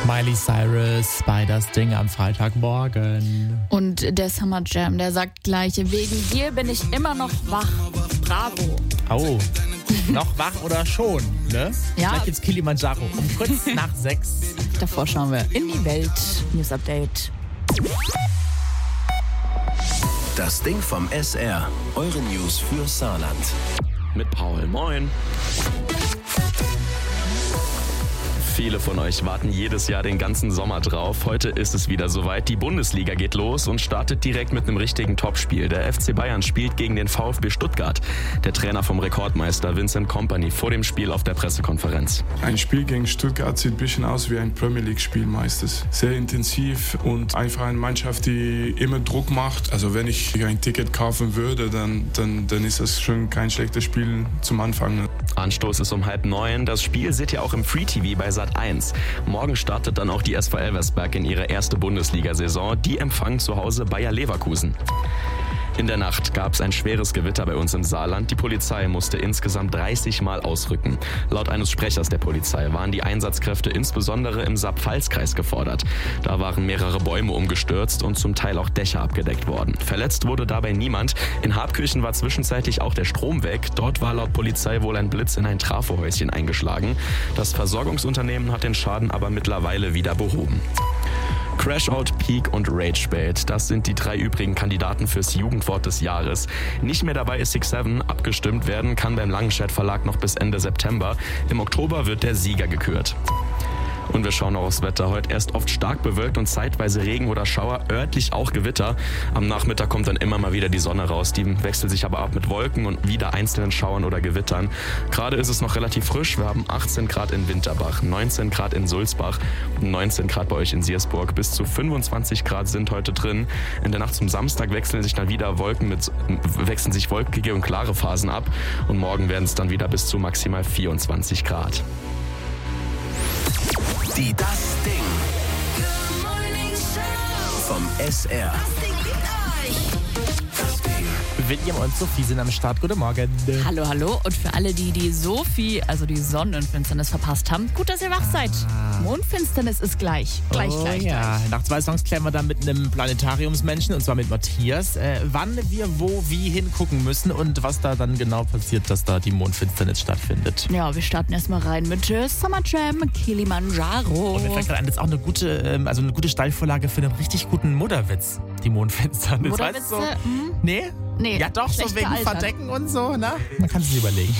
Miley Cyrus bei Das Ding am Freitagmorgen. Und der Summer Jam, der sagt gleich, wegen dir bin ich immer noch wach. Bravo. Oh, noch wach oder schon, ne? Ja. Gleich gibt's Kilimanjaro um kurz nach 6. Davor schauen wir in die Welt. News Update. Das Ding vom SR. Eure News für Saarland. Mit Paul. Moin. Viele von euch warten jedes Jahr den ganzen Sommer drauf. Heute ist es wieder soweit. Die Bundesliga geht los und startet direkt mit einem richtigen Topspiel. Der FC Bayern spielt gegen den VfB Stuttgart. Der Trainer vom Rekordmeister Vincent Kompany vor dem Spiel auf der Pressekonferenz. Ein Spiel gegen Stuttgart sieht ein bisschen aus wie ein Premier League-Spiel meistens. Sehr intensiv und einfach eine Mannschaft, die immer Druck macht. Also wenn ich ein Ticket kaufen würde, dann ist das schon kein schlechtes Spiel zum Anfang. Anstoß ist um 8:30. Das Spiel seht ihr auch im Free TV bei Sat.1. Morgen startet dann auch die SV Elversberg in ihre erste Bundesliga-Saison. Die empfangen zu Hause Bayer Leverkusen. In der Nacht gab es ein schweres Gewitter bei uns im Saarland. Die Polizei musste insgesamt 30 Mal ausrücken. Laut eines Sprechers der Polizei waren die Einsatzkräfte insbesondere im Saar-Pfalz-Kreis gefordert. Da waren mehrere Bäume umgestürzt und zum Teil auch Dächer abgedeckt worden. Verletzt wurde dabei niemand. In Habkirchen war zwischenzeitlich auch der Strom weg. Dort war laut Polizei wohl ein Blitz in ein Trafohäuschen eingeschlagen. Das Versorgungsunternehmen hat den Schaden aber mittlerweile wieder behoben. Crashout, Peak und Rage Bait. Das sind die 3 übrigen Kandidaten fürs Jugendwort des Jahres. Nicht mehr dabei ist 6-7. Abgestimmt werden kann beim Langenscheidt Verlag noch bis Ende September. Im Oktober wird der Sieger gekürt. Und wir schauen noch aufs Wetter. Heute erst oft stark bewölkt und zeitweise Regen oder Schauer, örtlich auch Gewitter. Am Nachmittag kommt dann immer mal wieder die Sonne raus. Die wechselt sich aber ab mit Wolken und wieder einzelnen Schauern oder Gewittern. Gerade ist es noch relativ frisch. Wir haben 18 Grad in Winterbach, 19 Grad in Sulzbach, 19 Grad bei euch in Siersburg. Bis zu 25 Grad sind heute drin. In der Nacht zum Samstag wechseln sich wolkige und klare Phasen ab. Und morgen werden es dann wieder bis zu maximal 24 Grad. Die Das Ding vom SR. William und Sophie sind am Start. Guten Morgen. Hallo, hallo. Und für alle, die Sophie, also die Sonnenfinsternis verpasst haben, gut, dass ihr wach seid. Mondfinsternis ist gleich. Gleich. Nach 2 Songs klären wir dann mit einem Planetariumsmenschen, und zwar mit Matthias, wann wir wo wie hingucken müssen und was da dann genau passiert, dass da die Mondfinsternis stattfindet. Ja, wir starten erstmal rein mit Summer Jam, Kilimanjaro. Und mir fällt gerade ein, das ist auch eine gute Steilvorlage für einen richtig guten Mutterwitz, die Mondfinsternis. Mutterwitze? Weißt du, so? Nee? Nee. Ja doch, so wegen gealtert. Verdecken und so, ne? Man kann es sich überlegen.